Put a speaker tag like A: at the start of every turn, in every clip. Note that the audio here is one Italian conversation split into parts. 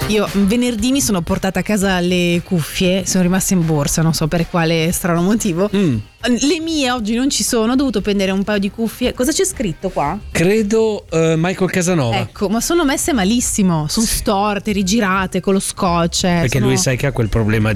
A: Io venerdì mi sono portata a casa le cuffie, sono rimaste in borsa, non so per quale strano motivo. Le mie oggi non ci sono, ho dovuto prendere un paio di cuffie. Cosa c'è scritto qua?
B: Credo Michael Casanova.
A: Ecco, ma sono messe malissimo, sono storte, rigirate con lo scotch.
B: Perché lui sai che ha quel problema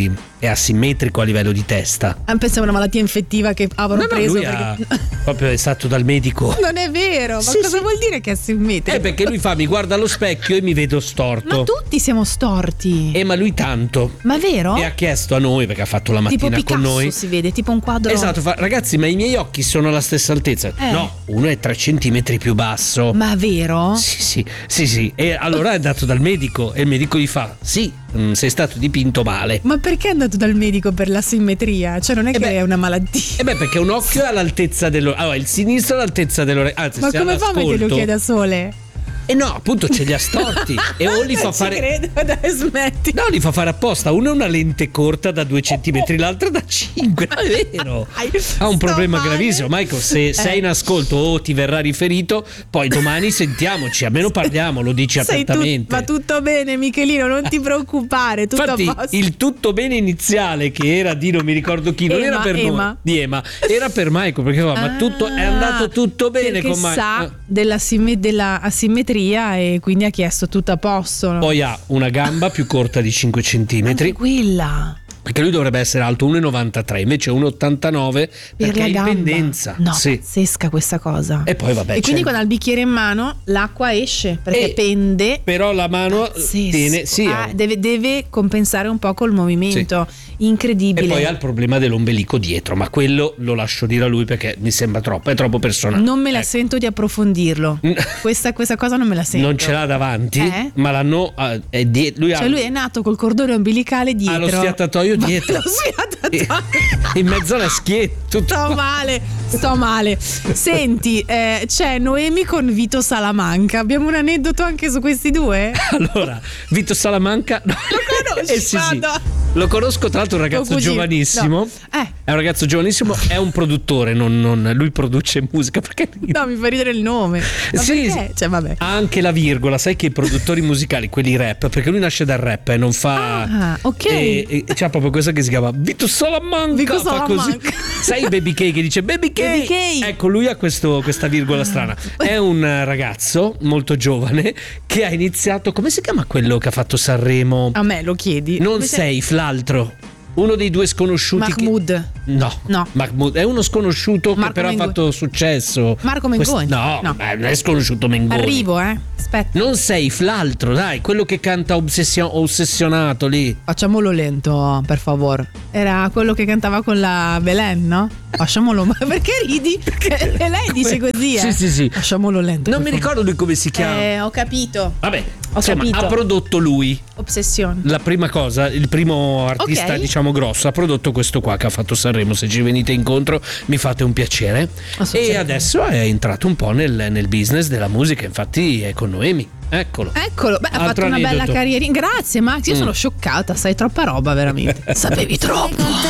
B: è asimmetrico a livello di testa.
A: Pensavo una malattia infettiva che avrò preso.
B: Lui proprio è stato dal medico.
A: Non è vero, ma cosa vuol dire che è asimmetrico?
B: Perché lui mi guarda allo specchio e mi vedo storto.
A: Ma tutti siamo storti.
B: Ma lui tanto.
A: Ma vero?
B: E ha chiesto a noi, perché ha fatto la mattina
A: tipo Picasso,
B: con noi.
A: Si vede, tipo un quadro.
B: Esatto, ragazzi, ma i miei occhi sono alla stessa altezza. No, uno è 3 centimetri più basso.
A: Ma vero?
B: Sì. E allora è andato dal medico e il medico gli fa: sì, sei stato dipinto male.
A: Ma perché è andato dal medico per la simmetria? Cioè non è che è una malattia.
B: Perché un occhio è all'altezza dell'orecchio. Allora, il sinistro è all'altezza dell'orecchio. Anzi,
A: ma come fa a mettere gli occhi da sole?
B: No, appunto ce li ha storti. E o li fa fare.
A: Credo, dai, smetti.
B: No, li fa fare apposta. Uno è una lente corta da 2 centimetri, l'altro da 5. Ma è vero. Ha un problema gravissimo. Michael, se sei in ascolto o ti verrà riferito, poi domani sentiamoci, almeno parliamo, lo dici apertamente.
A: Va tutto bene, Michelino, non ti preoccupare. Tutto
B: infatti,
A: a posto.
B: il tutto bene iniziale, che era di non mi ricordo chi, non era per noi, di Ema, era per Michael, perché ma tutto è andato tutto bene con Michael.
A: Sa della asimmetria e quindi ha chiesto tutto a posto.
B: Poi ha una gamba più corta di 5 centimetri.
A: Tranquilla.
B: Perché lui dovrebbe essere alto 1,93, invece 1,89 perché ha pendenza.
A: No, pazzesca questa cosa.
B: E poi vabbè.
A: E quindi quando ha il bicchiere in mano l'acqua esce perché pende.
B: Però la mano tiene,
A: deve compensare un po' col movimento. Sì. Incredibile.
B: E poi ha il problema dell'ombelico dietro, ma quello lo lascio dire a lui perché mi sembra è troppo personale.
A: Non me la sento di approfondirlo. questa cosa non me la sento.
B: Non ce l'ha davanti, ma l'hanno lui
A: è nato col cordone ombelicale dietro.
B: Ha lo sfiatatoio dietro.
A: Lo sfiatatoio
B: in mezzo alla schiena.
A: Sto male. Senti, c'è Noemi con Vito Salamanca. Abbiamo un aneddoto anche su questi due?
B: Allora, Vito Salamanca lo
A: conosci?
B: Sì. Lo conosco, tra l'altro, un ragazzo giovanissimo. No. È un ragazzo giovanissimo, è un produttore, lui produce musica. Perché?
A: No, mi fa ridere il nome. Ma
B: sì.
A: Cioè, vabbè.
B: Ha anche la virgola, sai che i produttori musicali, quelli rap, perché lui nasce dal rap e non fa.
A: Ok.
B: E c'ha proprio questa che si chiama Vito Salamanca. Fa così. Sai Baby K che dice Baby K. Ecco, lui ha questa virgola strana. È un ragazzo molto giovane che ha iniziato. Come si chiama quello che ha fatto Sanremo?
A: A me lo chiedi.
B: Non Safe, l'altro. Uno dei due sconosciuti.
A: Mahmood.
B: No. Mahmood è uno sconosciuto che però ha fatto successo.
A: Marco Mengoni.
B: No, non è sconosciuto Mengoni.
A: Arrivo, aspetta.
B: Non Safe, l'altro, dai, quello che canta ossessionato lì.
A: Facciamolo lento, per favore. Era quello che cantava con la Belen, no? Facciamolo. Ma perché ridi? Perché lei dice così,
B: Sì.
A: Facciamolo lento.
B: Non mi ricordo lui come si chiama.
A: Ho capito.
B: Vabbè, ha prodotto lui.
A: Ossessione.
B: La prima cosa, il primo artista, diciamo, grosso, ha prodotto questo qua che ha fatto Sanremo. Se ci venite incontro mi fate un piacere. E adesso è entrato un po' nel business della musica, infatti è con Noemi. Eccolo. Beh, ha fatto una bella carriera. Grazie Max, io sono scioccata, sai, troppa roba veramente. Sapevi troppo.